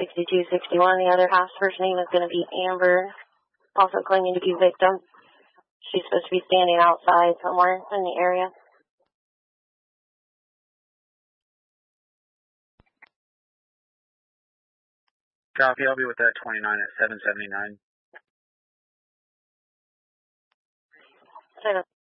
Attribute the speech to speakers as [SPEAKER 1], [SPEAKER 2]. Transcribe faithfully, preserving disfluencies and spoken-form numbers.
[SPEAKER 1] sixty-two sixty-one. The other hospital's name is going to be Amber, also claiming to be victim. She's supposed to be standing outside somewhere in the area.
[SPEAKER 2] Copy, I'll be with that twenty-nine at seven seventy-nine.
[SPEAKER 1] So